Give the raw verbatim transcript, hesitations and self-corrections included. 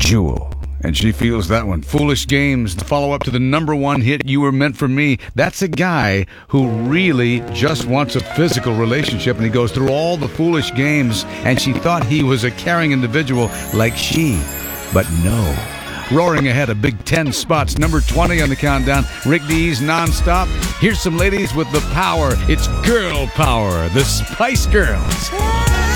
Jewel. And she feels that one. Foolish Games, the follow-up to the number one hit, You Were Meant for Me. That's a guy who really just wants a physical relationship, and he goes through all the foolish games, and she thought he was a caring individual like she. But no. Roaring ahead of Big Ten spots, number twenty on the countdown, Rick Dees Nonstop. Here's some ladies with the power. It's girl power, the Spice Girls.